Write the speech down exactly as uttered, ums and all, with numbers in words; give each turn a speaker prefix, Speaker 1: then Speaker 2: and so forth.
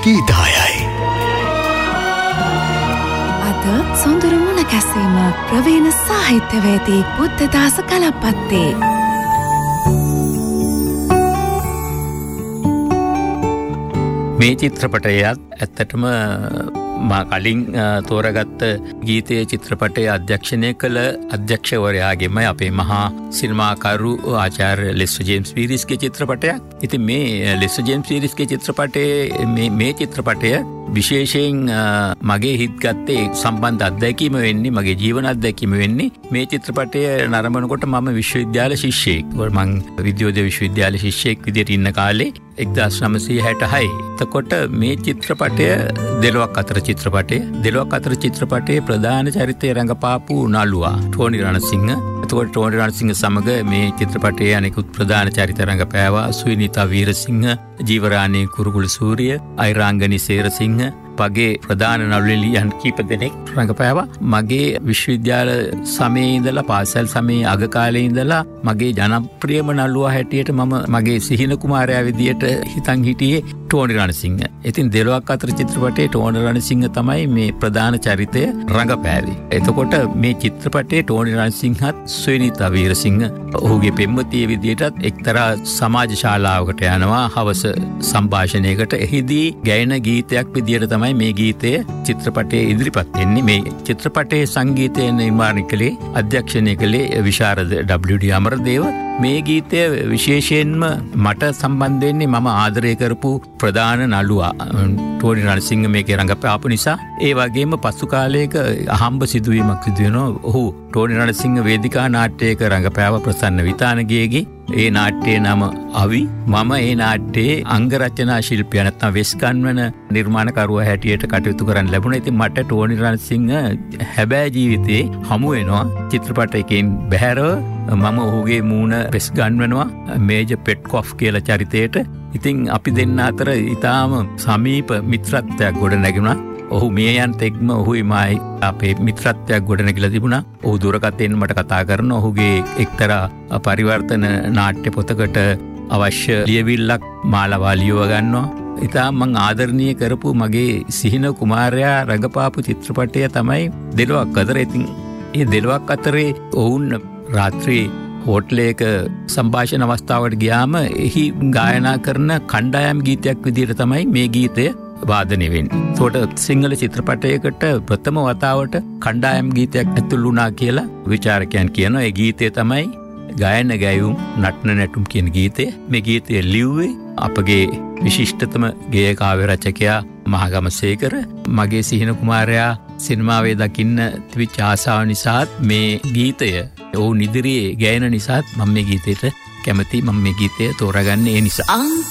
Speaker 1: ගීතායයි.
Speaker 2: අද සොඳුරු මුණ කැසීම ප්‍රවීණ සාහිත්‍යවේදී බුද්ධදාස කලපත්තේ.
Speaker 3: මේ චිත්‍රපටයත් ඇත්තටම මා කලින් තෝරගත්ත ගීතයේ චිත්‍රපටයේ අධ්‍යක්ෂණය කළ අධ්‍යක්ෂවරයාගෙම අපේ මහා සිනමාකරු ආචාර්ය ලෙස්ටර් ජේම්ස් පීරිස්ගේ චිත්‍රපටයක්. ඉතින් මේ ලෙස්ටර් ජේම්ස් පීරිස්ගේ චිත්‍රපටයේ මේ මේ චිත්‍රපටය විශේෂයෙන් මගේ හිත් ගත්තේ සම්බන්ධ අත්දැකීම වෙන්නේ මගේ ජීවන අත්දැකීම වෙන්නේ මේ චිත්‍රපටය නරඹනකොට මම විශ්වවිද්‍යාල ශිෂ්‍යයෙක්. මම විද්‍යෝදය විශ්වවිද්‍යාල ශිෂ්‍යයෙක් විදිහට ඉන්න කාලේ එක්දාස් නවසිය හැටහයි. එතකොට මේ චිත්‍රපටය දෙලොවක් අතර චිත්‍රපටය. දෙලොවක් අතර චිත්‍රපටයේ ප්‍රධාන චරිතය රඟපාපු නළුවා ටෝනි රණසිංහ. එතකොට ටෝනි රණසිංහ සමග මේ චිත්‍රපටයේ අනෙකුත් ප්‍රධාන චරිත රඟපෑවා සුනිතා වීරසිංහ, ජීවරාණී කුරුකුළු සූරිය, අයිරාංගනී සේරසිංහ වගේ ප්‍රධාන නළුලියන් කීප දෙනෙක් රඟපෑවා. මගේ විශ්වවිද්‍යාල සමයේ ඉඳලා පාසල් සමයේ අග කාලේ ඉඳලා මගේ ජනප්‍රියම නළුවා හැටියට මම මගේ සිහින කුමාරයා විදියට හිතන් හිටියේ ටෝනි රණසිංහ. ඉතින් දෙලොවක් අතර චිත්‍රපටයේ ටෝනි රණසිංහ තමයි මේ ප්‍රධාන චරිතය රඟපෑවේ. එතකොට මේ චිත්‍රපටයේ ටෝනි රණසිංහත් සුනිතා වීරසිංහ ඔහුගේ පෙම්වතිය විදියටත් එක්තරා සමාජ ශාලාවකට යනවා හවස සංഭാෂණයකට. එහිදී ගැයෙන ගීතයක් විදියට තමයි මේ ගීතය චිත්‍රපටයේ ඉදිරිපත් වෙන්නේ. මේ චිත්‍රපටයේ සංගීතය නිර්මාණය කළේ අධ්‍යක්ෂණය කළේ විශාරද ඩබ්ලිව් ඩී අමරදේව. මේ ගීතය විශේෂයෙන්ම මට සම්බන්ධ වෙන්නේ මම ආදරය කරපු ප්‍රධාන නළුවා ටෝනි රණසිංහ මේකේ රඟපාපු නිසා. ඒ වගේම පසු කාලයක අහම්බ සිදුවීමක් සිදු වෙනවා. ඔහු ටෝනි රණසිංහ වේදිකා නාට්‍යයක රඟපෑව ප්‍රසන්න විතානගේගේ. ඒ නාට්‍යයේ නම අවි. මම ඒ නාට්‍යයේ අංග රචනා ශිල්පියා නැත්නම් වෙස් ගන්වන නිර්මාණකරුවා හැටියට කටයුතු කරන්න ලැබුණා. ඉතින් මට ටෝනි රණසිංහ හැබෑ ජීවිතේ හමු වෙනවා. චිත්‍රපටයකින් බැහැරව මම ඔහුගේ මූණ වෙස් ගන්වනවා මේජර් පෙට්කොෆ් කියලා චරිතයට. ඉතින් අපි දෙන්න අතර ඊටාම සමීප මිත්‍රත්වයක් ගොඩ නැගුණා. ඔහු මිය යන තෙක්ම ඔහුයි මායි අපේ මිත්‍රත්වයක් ගොඩ නැගිලා තිබුණා. ඔහු දුරකථනයෙන් මට කතා කරන ඔහුගේ එක්තරා පරිවර්තන නාට්‍ය පොතකට අවශ්‍ය ලියවිල්ලක් මාලවා ලියව ගන්නවා. ඉතාම මං ආදරණීය කරපු මගේ සිහින කුමාරයා රඟපාපු චිත්‍රපටය තමයි දෙලොවක් අතර. ඉතින් ඒ දෙලොවක් අතරේ ඔවුන් රාත්‍රී හෝටලයක සංഭാෂණ අවස්ථාවට ගියාම එහි ගායනා කරන කණ්ඩායම් ගීතයක් විදිහට තමයි මේ ගීතය වාදනය වෙන්නේ. ඒකට සිංහල චිත්‍රපටයකට ප්‍රථම වතාවට කණ්ඩායම් ගීතයක් ඇතුළු වුණා කියලා විචාරකයන් කියනවා. ඒ ගීතය තමයි ගායන ගැයුම් නටන නැටුම් කියන ගීතය. මේ ගීතය ලිව්වේ අපගේ විශිෂ්ටතම ගේය කාව්‍ය රචකයා මහගමසේකර. මගේ සිහින කුමාරයා සිනමාවේ දකින්න තිබිච්ච ආසාව නිසාත් මේ ගීතය ඔහු නිදිරියේ ගායන නිසාත් මම මේ ගීතයට කැමති. මම මේ ගීතය තෝරාගන්නේ ඒ නිසා.